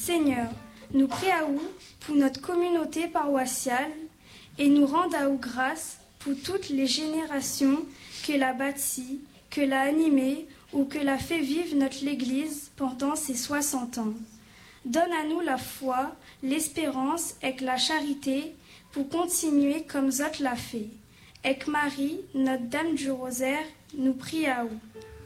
Seigneur, nous prions pour notre communauté paroissiale et nous rendons grâce pour toutes les générations que l'a bâtie, que l'a animée ou que l'a fait vivre notre Église pendant ces 60 ans. Donne à nous la foi, l'espérance et la charité pour continuer comme Zot l'a fait. Et Marie, notre Dame du Rosaire, nous prions.